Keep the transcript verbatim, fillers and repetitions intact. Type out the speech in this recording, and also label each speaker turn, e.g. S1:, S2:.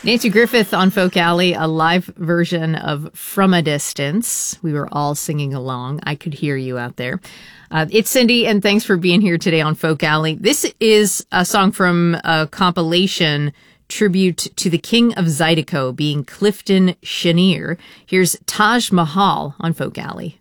S1: Nancy Griffith on Folk Alley, a live version of From a Distance. We were all singing along. I could hear you out there. Uh, it's Cindy, and thanks for being here today on Folk Alley. This is a song from a compilation tribute to the King of Zydeco, being Clifton Chenier. Here's Taj Mahal on Folk Alley.